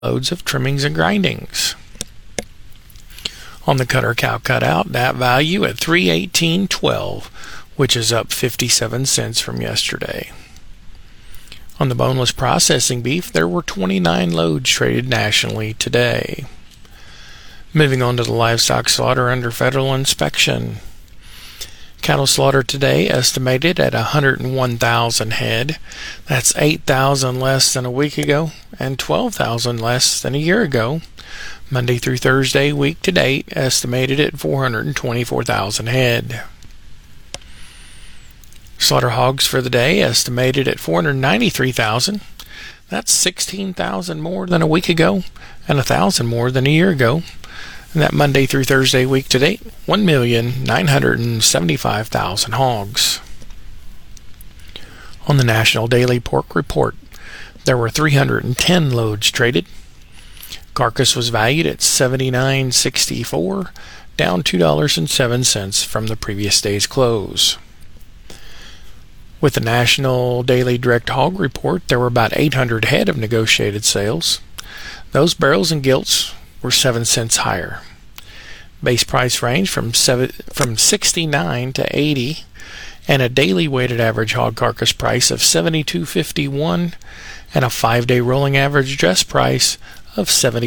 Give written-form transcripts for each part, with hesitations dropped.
loads of trimmings and grindings. On the cutter cow cutout, that value at $318.12, which is up 57 cents from yesterday. On the boneless processing beef, there were 29 loads traded nationally today. Moving on to the livestock slaughter under federal inspection. Cattle slaughter today estimated at 101,000 head. That's 8,000 less than a week ago and 12,000 less than a year ago. Monday through Thursday, week to date, estimated at 424,000 head. Slaughter hogs for the day estimated at 493,000. That's 16,000 more than a week ago and 1,000 more than a year ago. And that Monday through Thursday week to date, 1,975,000 hogs. On the National Daily Pork Report, there were 310 loads traded. Carcass was valued at $79.64, down $2.07 from the previous day's close. With the National Daily Direct Hog Report, there were about 800 head of negotiated sales. Those barrels and gilts were 7 cents higher. Base price ranged from 69 to 80, and a daily weighted average hog carcass price of $72.51, and a 5-day rolling average dress price of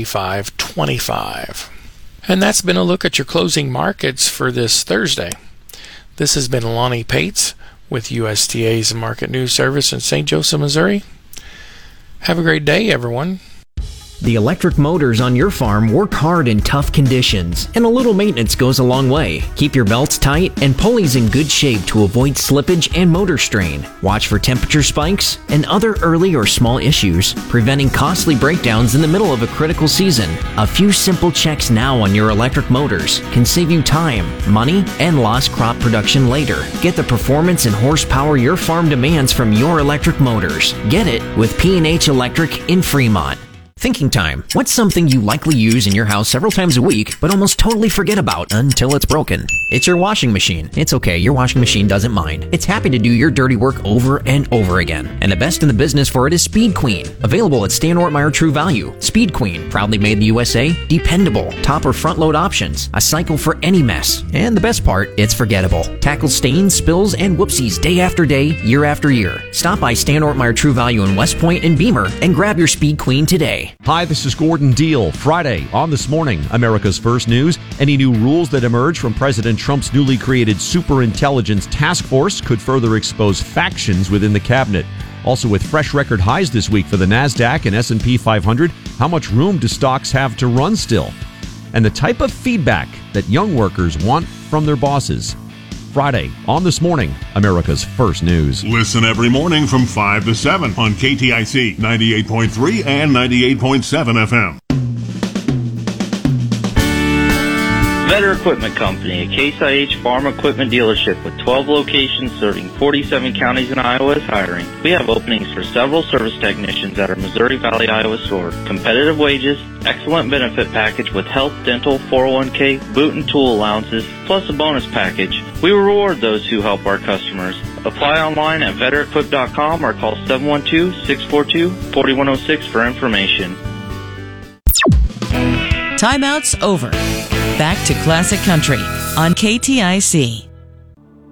$75.25. And that's been a look at your closing markets for this Thursday. This has been Lonnie Pates with USDA's Market News Service in St. Joseph, Missouri. Have a great day, everyone. The electric motors on your farm work hard in tough conditions, and a little maintenance goes a long way. Keep your belts tight and pulleys in good shape to avoid slippage and motor strain. Watch for temperature spikes and other early or small issues, preventing costly breakdowns in the middle of a critical season. A few simple checks now on your electric motors can save you time, money, and lost crop production later. Get the performance and horsepower your farm demands from your electric motors. Get it with P&H Electric in Fremont. Thinking time. What's something you likely use in your house several times a week, but almost totally forget about until it's broken? It's your washing machine. It's okay, your washing machine doesn't mind. It's happy to do your dirty work over and over again. And the best in the business for it is Speed Queen. Available at Stan Ortmeyer True Value. Speed Queen, proudly made in the USA, dependable, top or front load options, a cycle for any mess. And the best part, it's forgettable. Tackle stains, spills, and whoopsies day after day, year after year. Stop by Stan Ortmeyer True Value in West Point and Beamer and grab your Speed Queen today. Hi, this is Gordon Deal. Friday on This Morning, America's First News. Any new rules that emerge from President Trump's newly created Superintelligence Task Force could further expose factions within the cabinet. Also, with fresh record highs this week for the NASDAQ and S&P 500, how much room do stocks have to run still? And the type of feedback that young workers want from their bosses. Friday on This Morning, America's First News. Listen every morning from 5 to 7 on KTIC 98.3 and 98.7 FM. Vetter Equipment Company, a Case IH farm equipment dealership with 12 locations serving 47 counties in Iowa is hiring. We have openings for several service technicians at our Missouri Valley, Iowa store. Competitive wages, excellent benefit package with health, dental, 401k, boot and tool allowances, plus a bonus package. We reward those who help our customers. Apply online at vetterequip.com or call 712-642-4106 for information. Timeout's over. Back to Classic Country on KTIC.